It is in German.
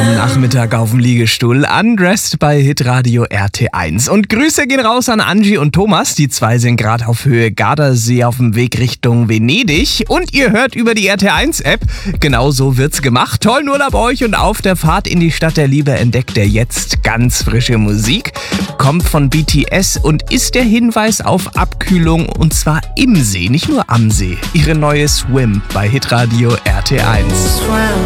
zum Nachmittag auf dem Liegestuhl. Undressed bei Hitradio RT1. Und Grüße gehen raus an Angie und Thomas. Die zwei sind gerade auf Höhe Gardasee auf dem Weg Richtung Venedig. Und ihr hört über die RT1-App. Genau so wird's gemacht. Tollen Urlaub euch und auf der Fahrt in die Stadt der Liebe entdeckt ihr jetzt ganz frische Musik. Kommt von BTS und ist der Hinweis auf Abkühlung und zwar im See, nicht nur am See. Ihre neue Swim bei Hitradio RT1.